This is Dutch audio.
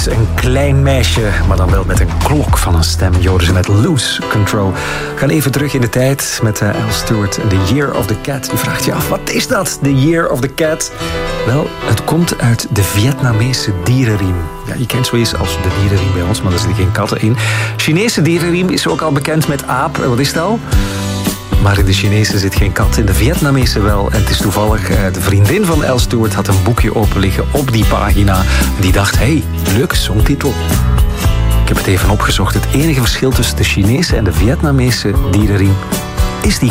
Stewart, een klein meisje, maar dan wel met een klok van een stem. Joden ze met Lose Control. We gaan even terug in de tijd met Al Stewart en The Year of the Cat. Je vraagt je af, wat is dat, The Year of the Cat? Wel, het komt uit de Vietnamese dierenriem. Ja, je kent zoiets als de dierenriem bij ons, maar er zitten geen katten in. Chinese dierenriem is ook al bekend met aap. Wat is dat al? Maar in de Chinese zit geen kat, in de Vietnamese wel. En het is toevallig, de vriendin van Al Stewart had een boekje open liggen op die pagina. En die dacht, hey, leuke songtitel. Ik heb het even opgezocht. Het enige verschil tussen de Chinese en de Vietnamese dierenriem is die